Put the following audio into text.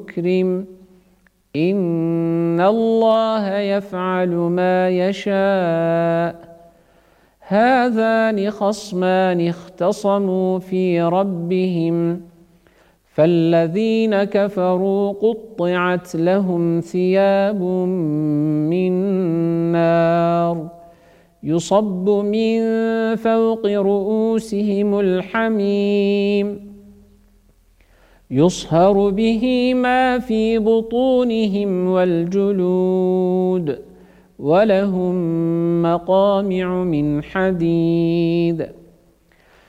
مكرم إن الله يفعل ما يشاء هذان خصمان اختصموا في ربهم فالذين كفروا قطعت لهم ثياب من نار يصب من فوق رؤوسهم الحميم يصهر به ما في بطونهم والجلود ولهم مقامع من حديد